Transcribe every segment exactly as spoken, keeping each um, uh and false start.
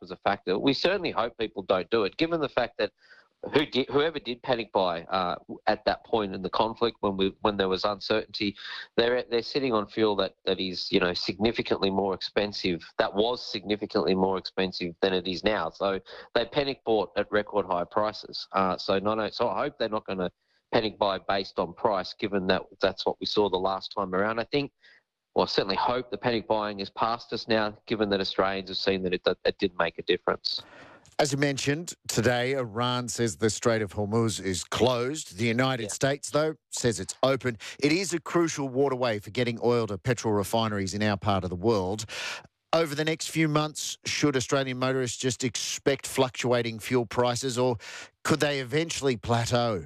was a factor. We certainly hope people don't do it, given the fact that who did, whoever did panic buy uh, at that point in the conflict when we when there was uncertainty, they're they're sitting on fuel that, that is you know significantly more expensive. That was significantly more expensive than it is now. So they panic bought at record high prices. Uh, so not so I hope they're not going to panic buy based on price, given that that's what we saw the last time around. I think. Well, I certainly hope the panic buying is past us now, given that Australians have seen that it, that it did make a difference. As you mentioned, today Iran says the Strait of Hormuz is closed. The United yeah. States, though, says it's open. It is a crucial waterway for getting oil to petrol refineries in our part of the world. Over the next few months, should Australian motorists just expect fluctuating fuel prices, or could they eventually plateau?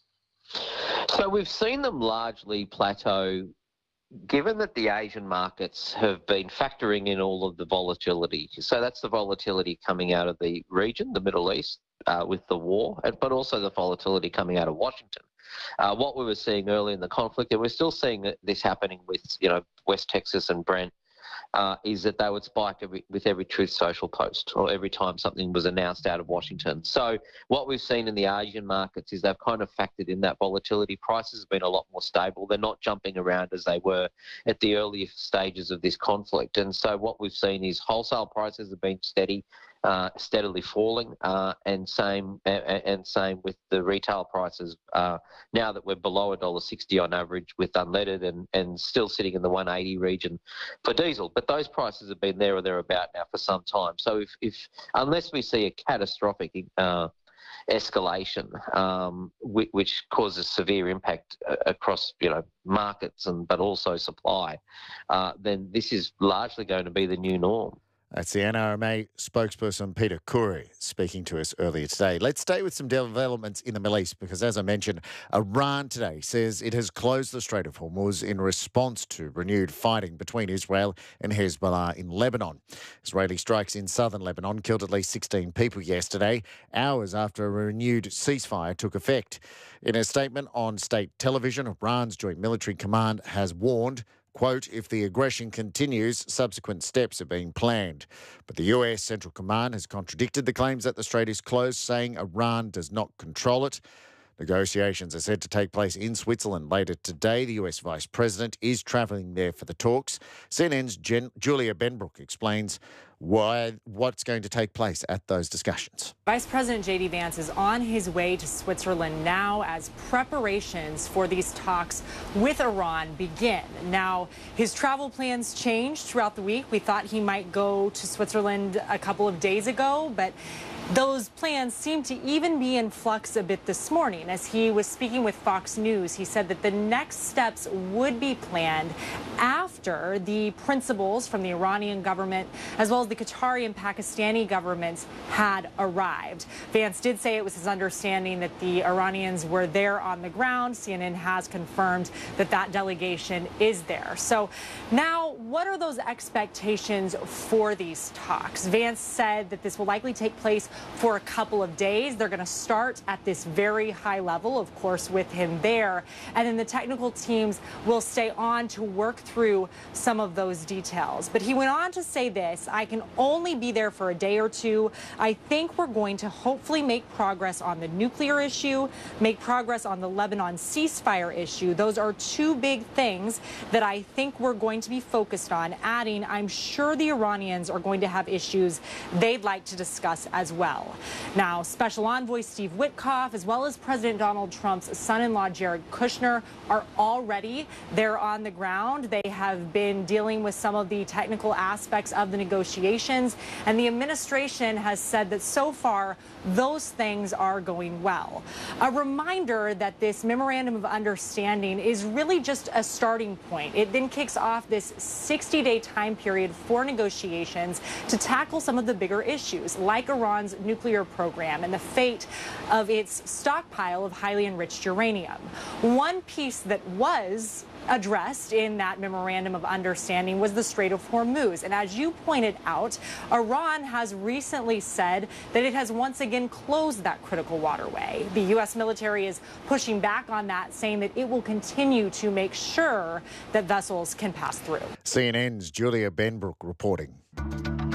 So we've seen them largely plateau, given that the Asian markets have been factoring in all of the volatility. So that's the volatility coming out of the region, the Middle East, uh, with the war, but also the volatility coming out of Washington. Uh, what we were seeing early in the conflict, and we're still seeing this happening with, you know, West Texas and Brent, Uh, is that they would spike every, with every Truth Social post or every time something was announced out of Washington. So what we've seen in the Asian markets is they've kind of factored in that volatility. Prices have been a lot more stable. They're not jumping around as they were at the earlier stages of this conflict. And so what we've seen is wholesale prices have been steady, uh, steadily falling, uh, and same and, and same with the retail prices. Uh, now that we're below one dollar sixty on average with unleaded and, and still sitting in the one eighty region for diesel. But those prices have been there or thereabout now for some time. So if, if unless we see a catastrophic uh, escalation, um, which, which causes severe impact uh, across you know markets and but also supply, uh, then this is largely going to be the new norm. That's the N R M A spokesperson, Peter Khoury, speaking to us earlier today. Let's stay with some developments in the Middle East because, as I mentioned, Iran today says it has closed the Strait of Hormuz in response to renewed fighting between Israel and Hezbollah in Lebanon. Israeli strikes in southern Lebanon killed at least sixteen people yesterday, hours after a renewed ceasefire took effect. In a statement on state television, Iran's Joint Military Command has warned, quote, if the aggression continues, subsequent steps are being planned. But the U S Central Command has contradicted the claims that the strait is closed, saying Iran does not control it. Negotiations are said to take place in Switzerland later today. The U S Vice President is travelling there for the talks. C N N's Jen- Julia Benbrook explains why what's going to take place at those discussions. Vice President J D Vance is on his way to Switzerland now as preparations for these talks with Iran begin. Now, his travel plans changed throughout the week. We thought he might go to Switzerland a couple of days ago, but those plans seem to even be in flux a bit this morning. As he was speaking with Fox News, he said that the next steps would be planned after the principals from the Iranian government, as well as the Qatari and Pakistani governments, had arrived. Vance did say it was his understanding that the Iranians were there on the ground. C N N has confirmed that that delegation is there. So now, what are those expectations for these talks? Vance said that this will likely take place for a couple of days. They're going to start at this very high level, of course, with him there. And then the technical teams will stay on to work through some of those details. But he went on to say this, I can only be there for a day or two. I think we're going to hopefully make progress on the nuclear issue, make progress on the Lebanon ceasefire issue. Those are two big things that I think we're going to be focused on, adding, I'm sure the Iranians are going to have issues they'd like to discuss as well. Now, Special Envoy Steve Witkoff, as well as President Donald Trump's son-in-law Jared Kushner, are already there on the ground. They have been dealing with some of the technical aspects of the negotiations, and the administration has said that so far those things are going well. A reminder that this memorandum of understanding is really just a starting point. It then kicks off this sixty-day time period for negotiations to tackle some of the bigger issues, like Iran's nuclear program and the fate of its stockpile of highly enriched uranium. One piece that was addressed in that memorandum of understanding was the Strait of Hormuz. And as you pointed out, Iran has recently said that it has once again closed that critical waterway. The U S military is pushing back on that, saying that it will continue to make sure that vessels can pass through. C N N's Julia Benbrook reporting.